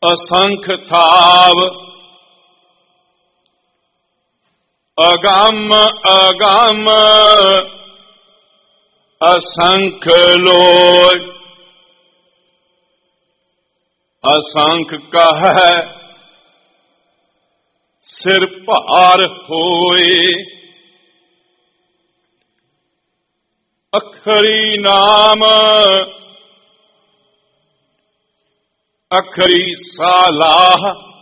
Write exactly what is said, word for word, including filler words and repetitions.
असंख थाव, अगम अगम असंख लोय। असंख कह सिर भार होए, अखरी नाम अखरी सालाह,